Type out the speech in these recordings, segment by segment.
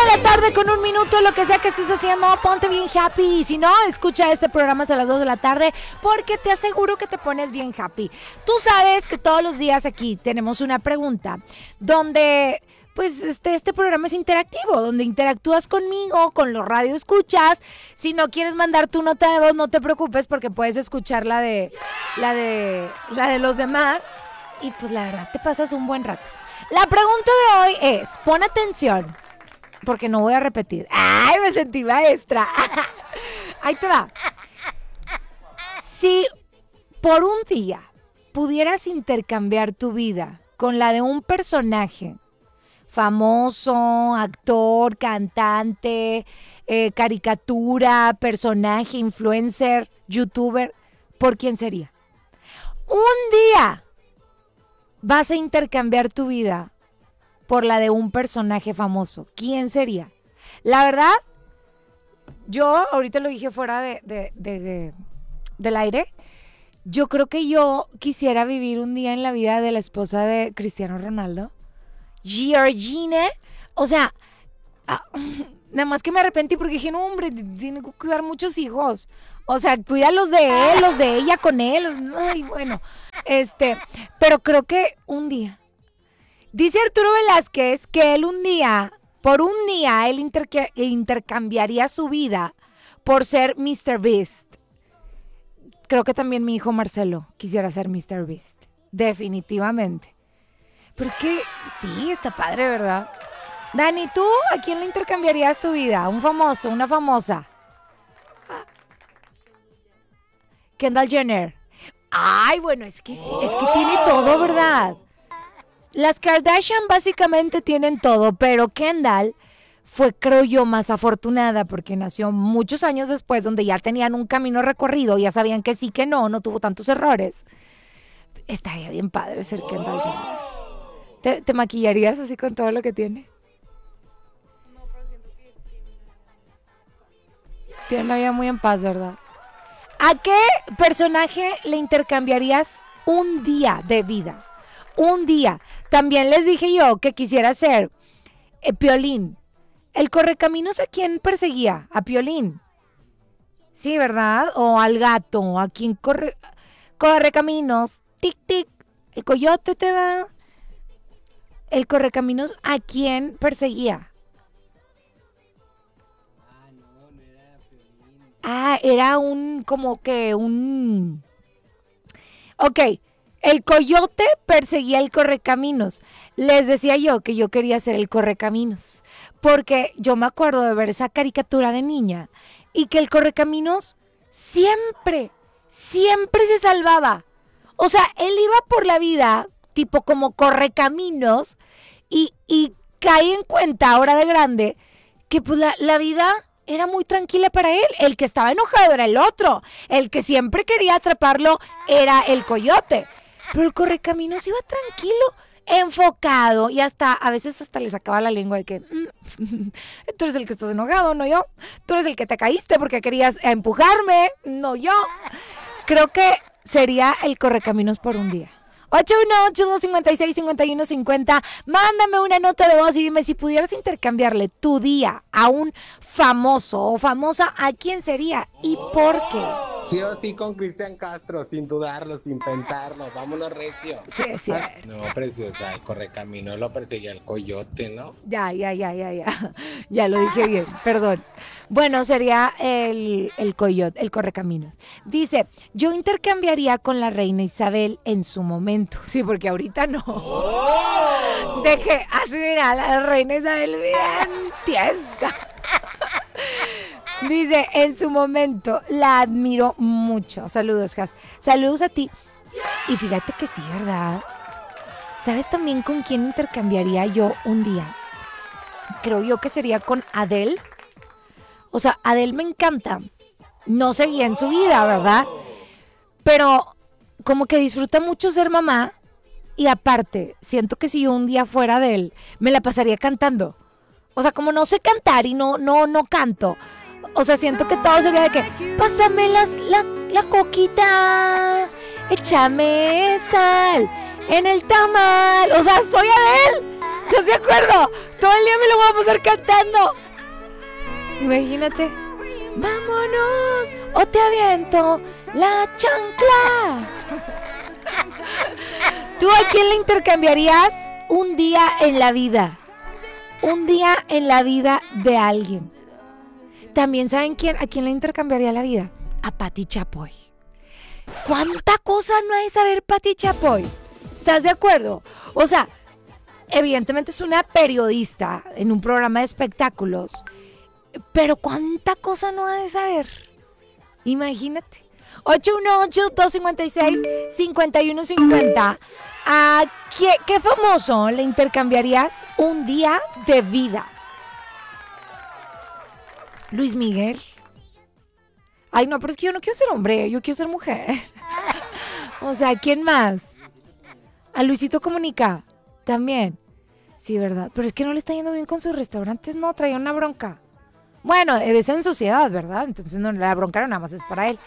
la tarde con 1 minuto, lo que sea que estés haciendo, ponte bien happy. Si no, escucha este programa hasta las 2 de la tarde porque te aseguro que te pones bien happy. Tú sabes que todos los días aquí tenemos una pregunta donde... pues este programa es interactivo, donde interactúas conmigo, con los radioescuchas. Si no quieres mandar tu nota de voz, no te preocupes porque puedes escuchar la de los demás y pues la verdad te pasas un buen rato. La pregunta de hoy es, pon atención, porque no voy a repetir. ¡Ay, me sentí maestra! Ahí te va. Si por un día pudieras intercambiar tu vida con la de un personaje famoso, actor, cantante, caricatura, personaje, influencer, youtuber, ¿por quién sería? Un día vas a intercambiar tu vida por la de un personaje famoso. ¿Quién sería? La verdad, yo ahorita lo dije fuera del aire. Yo creo que yo quisiera vivir un día en la vida de la esposa de Cristiano Ronaldo, Georgina. O sea, nada más que me arrepentí porque dije, no, hombre, tiene que cuidar muchos hijos. O sea, cuida los de él, los de ella con él. Ay, bueno, pero creo que un día. Dice Arturo Velázquez que él un día, por un día, él intercambiaría su vida por ser Mr. Beast. Creo que también mi hijo Marcelo quisiera ser Mr. Beast. Definitivamente. Pero es que sí, está padre, ¿verdad? Dani, ¿tú a quién le intercambiarías tu vida? ¿Un famoso, una famosa? Kendall Jenner. Ay, bueno, es que tiene todo, ¿verdad? Las Kardashian básicamente tienen todo, pero Kendall fue, creo yo, más afortunada porque nació muchos años después, donde ya tenían un camino recorrido, ya sabían que sí, que no tuvo tantos errores. Estaría bien padre ser Kendall Jenner. ¿Te maquillarías así con todo lo que tiene? No, pero siento que tiene una vida muy en paz, ¿verdad? ¿A qué personaje le intercambiarías un día de vida? Un día. También les dije yo que quisiera ser Piolín. ¿El correcaminos a quién perseguía? A Piolín. Sí, ¿verdad? O al gato. ¿A quién correcaminos? Tic, tic. El coyote te va. El correcaminos, ¿a quién perseguía? No era Piolín. Era Ok, el coyote perseguía el correcaminos. Les decía yo que yo quería ser el correcaminos, porque yo me acuerdo de ver esa caricatura de niña y que el correcaminos siempre se salvaba. O sea, él iba por la vida tipo como correcaminos y caí en cuenta ahora de grande que pues la vida era muy tranquila para él. El que estaba enojado era el otro. El que siempre quería atraparlo era el coyote. Pero el correcaminos iba tranquilo, enfocado y a veces hasta le sacaba la lengua de que tú eres el que estás enojado, no yo. Tú eres el que te caíste porque querías empujarme, no yo. Creo que sería el correcaminos por un día. 818-256-5150. Mándame una nota de voz y dime si pudieras intercambiarle tu día a un famoso o famosa, ¿a quién sería y por qué? Sí o sí con Cristian Castro, sin dudarlo, sin pensarlo. Vámonos recio. Sí, es cierto. No, preciosa, el correcamino lo perseguía el coyote, ¿no? Ya. Ya lo dije bien, perdón. Bueno, sería el coyote, el correcaminos. Dice, yo intercambiaría con la reina Isabel en su momento. Sí, porque ahorita no. De que, así mira, la reina Isabel bien tiesa. Dice, en su momento la admiro mucho. Saludos, Jas. Saludos a ti. Y fíjate que sí, ¿verdad? ¿Sabes también con quién intercambiaría yo un día? Creo yo que sería con Adele. O sea, Adele me encanta. No sé bien su vida, ¿verdad? Pero como que disfruta mucho ser mamá. Y aparte, siento que si yo un día fuera de él, me la pasaría cantando. O sea, como no sé cantar y no canto. O sea, siento que todo sería de que pásame la coquita, échame sal en el tamal. O sea, soy Adele. ¿Estás de acuerdo? Todo el día me lo voy vamos a ir cantando. Imagínate. Vámonos o te aviento la chancla. ¿Tú a quién le intercambiarías un día en la vida? Un día en la vida de alguien. También saben a quién le intercambiaría la vida. A Pati Chapoy. ¿Cuánta cosa no hay de saber Pati Chapoy? ¿Estás de acuerdo? O sea, evidentemente es una periodista en un programa de espectáculos, pero ¿cuánta cosa no ha de saber? Imagínate. 818-256-5150. ¿A qué famoso le intercambiarías un día de vida? Luis Miguel. Ay, no, pero es que yo no quiero ser hombre, yo quiero ser mujer. O sea, ¿quién más? A Luisito Comunica, también. Sí, ¿verdad? Pero es que no le está yendo bien con sus restaurantes, no, traía una bronca. Bueno, es en sociedad, ¿verdad? Entonces no, la bronca nada más es para él.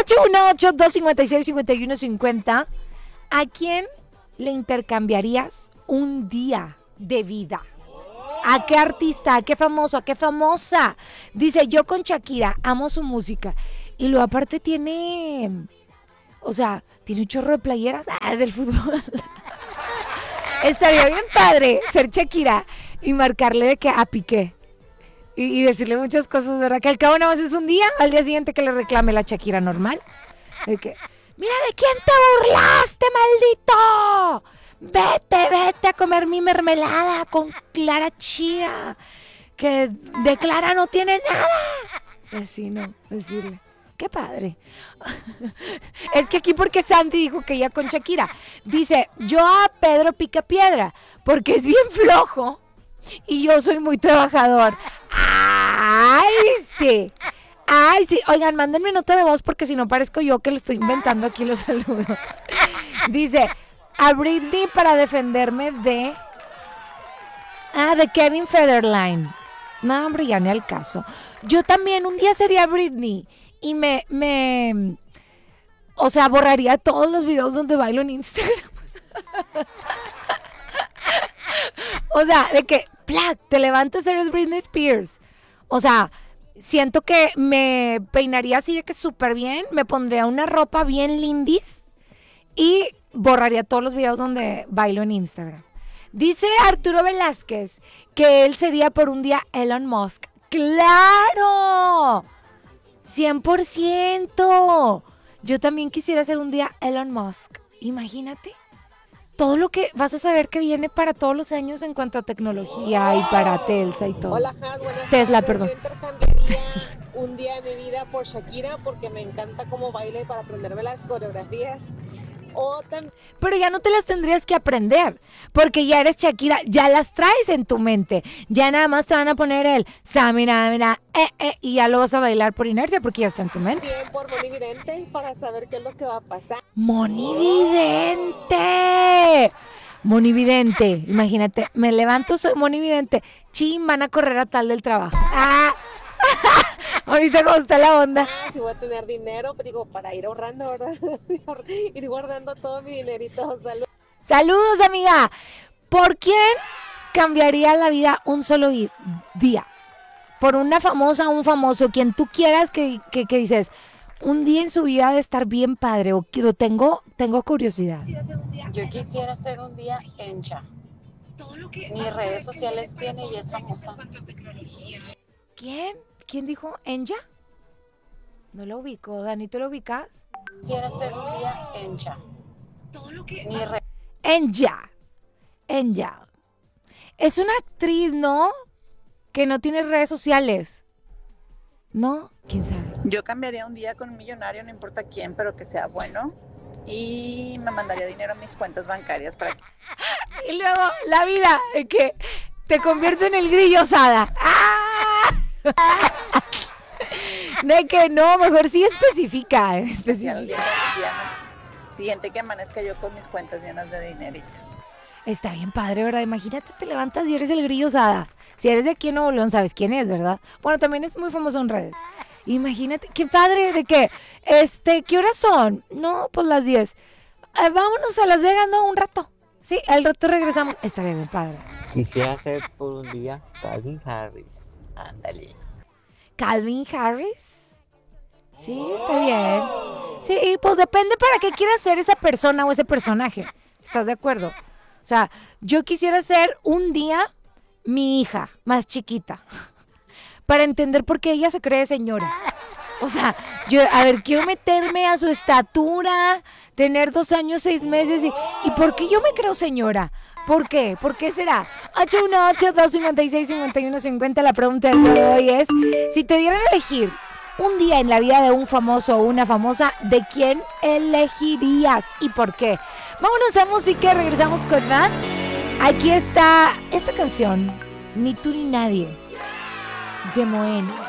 818-256-5150. ¿A quién le intercambiarías un día de vida? ¿A qué artista? ¿A qué famoso? ¿A qué famosa? Dice, yo con Shakira, amo su música. Y luego aparte tiene... O sea, tiene un chorro de playeras del fútbol. Estaría bien padre ser Shakira y marcarle de que a Piqué. Y decirle muchas cosas, ¿verdad? Que al cabo nada más es un día, al día siguiente que le reclame la Shakira normal. De que, mira, ¿de quién te burlaste, maldito? Vete a comer mi mermelada con Clara Chía, que de Clara no tiene nada. Así, no, decirle. Qué padre. Es que aquí porque Sandy dijo que ella con Shakira. Dice, yo a Pedro Picapiedra, porque es bien flojo y yo soy muy trabajador. ¡Ay, sí! ¡Ay, sí! Oigan, mándenme nota de voz porque si no parezco yo que le estoy inventando aquí los saludos. Dice, a Britney para defenderme de... de Kevin Federline. No, hombre, ya ni al caso. Yo también un día sería Britney y o sea, borraría todos los videos donde bailo en Instagram. O sea, de que, ¡plac! Te levantas, eres Britney Spears. O sea, siento que me peinaría así de que súper bien, me pondría una ropa bien lindis y borraría todos los videos donde bailo en Instagram. Dice Arturo Velázquez que él sería por un día Elon Musk. ¡Claro! 100%. Yo también quisiera ser un día Elon Musk. Imagínate. Todo lo que vas a saber que viene para todos los años en cuanto a tecnología y para Telsa y todo. Hola, Has, buenas Tesla, tardes. perdón. Yo intercambiaría un día de mi vida por Shakira porque me encanta cómo baila y para aprenderme las coreografías. O también... Pero ya no te las tendrías que aprender, porque ya eres Shakira, ya las traes en tu mente. Ya nada más te van a poner el Samina, y ya lo vas a bailar por inercia porque ya está en tu mente. Bien por Monividente para saber qué es lo que va a pasar. ¡Monividente! Monividente, imagínate, me levanto, soy monividente. Chin, van a correr a tal del trabajo. ¡Ah! Ahorita cómo está la onda. Si voy a tener dinero, pues digo, para ir ahorrando, ¿verdad? Ir guardando todo mi dinerito. Saludos, amiga. ¿Por quién cambiaría la vida un solo día? Por una famosa, un famoso, quien tú quieras que dices, un día en su vida de estar bien padre o tengo curiosidad. Yo quisiera ser un día Encha. Ni redes sociales tiene y es famosa. ¿Quién? ¿Quién dijo Enja? No lo ubico. Dani, ¿tú lo ubicas? Quisiera ser un día Encha. Ni Enja. Es una actriz, ¿no? Que no tiene redes sociales. ¿No? ¿Quién sabe? Yo cambiaría un día con un millonario, no importa quién, pero que sea bueno. Y me mandaría dinero a mis cuentas bancarias para que... Y luego, la vida, que te convierto en el grillo Sada. ¡Ah! De que no, mejor sí especifica. al día siguiente que amanezca yo con mis cuentas llenas de dinerito. Está bien padre, ¿verdad? Imagínate, te levantas y eres el grillo Sada. Si eres de aquí en Nuevo León, sabes quién es, ¿verdad? Bueno, también es muy famoso en redes. Imagínate, qué padre, de que, ¿qué horas son? No, pues las 10. Vámonos a Las Vegas, ¿no? Un rato. Sí, al rato regresamos. Estaría bien padre. Quisiera ser por un día Calvin Harris. Ándale. ¿Calvin Harris? Sí, está bien. Sí, pues depende para qué quiera ser esa persona o ese personaje. ¿Estás de acuerdo? O sea, yo quisiera ser un día mi hija más chiquita para entender por qué ella se cree señora. O sea, yo, a ver, quiero meterme a su estatura, tener 2 años, 6 meses y ¿por qué yo me creo señora? ¿Por qué? ¿Por qué será? 818-256-5150. La pregunta de hoy es, si te dieran a elegir un día en la vida de un famoso o una famosa, ¿de quién elegirías y por qué? Vámonos a música, regresamos con más. Aquí está esta canción, Ni tú ni nadie, de Moen.